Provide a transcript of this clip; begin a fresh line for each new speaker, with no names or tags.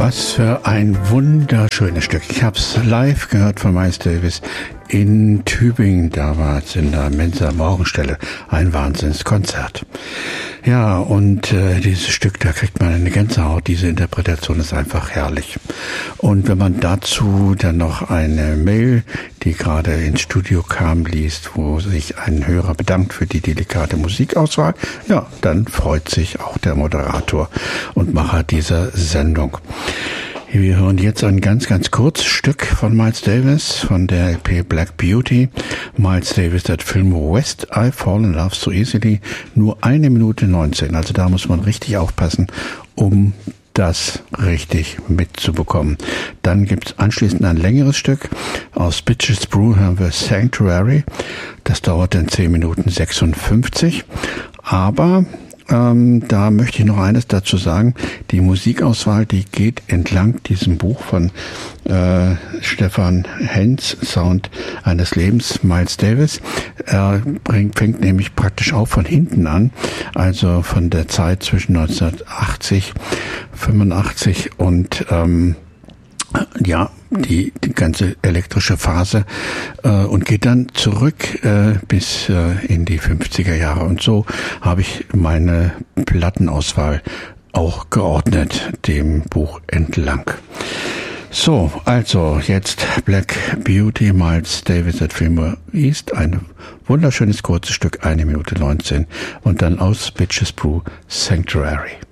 Was für ein wunderschönes Stück. Ich habe es live gehört von Miles Davis in Tübingen damals in der Mensa Morgenstelle. Ein Wahnsinnskonzert. Ja, und dieses Stück, da kriegt man eine Gänsehaut. Diese Interpretation ist einfach herrlich. Und wenn man dazu dann noch eine Mail, die gerade ins Studio kam, liest, wo sich ein Hörer bedankt für die delikate Musikauswahl, ja, dann freut sich auch der Moderator und Macher dieser Sendung. Wir hören jetzt ein ganz, ganz kurzes Stück von Miles Davis, von der LP Black Beauty. Miles Davis, der Film West, I Fall in Love So Easily, nur 1 Minute 19. Also da muss man richtig aufpassen, um das richtig mitzubekommen. Dann gibt's anschließend ein längeres Stück. Aus Bitches Brew haben wir Sanctuary. Das dauert dann 10 Minuten 56. Aber da möchte ich noch eines dazu sagen. Die Musikauswahl, die geht entlang diesem Buch von Stefan Hens, Sound eines Lebens, Miles Davis. Er fängt nämlich praktisch auch von hinten an, also von der Zeit zwischen 1980, 85 und die ganze elektrische Phase und geht dann zurück bis in die 50er Jahre. Und so habe ich meine Plattenauswahl auch geordnet, dem Buch entlang. So, also jetzt Black Beauty, Miles Davis at Fillmore East, ein wunderschönes kurzes Stück, 1 Minute 19 und dann aus Bitches Brew Sanctuary.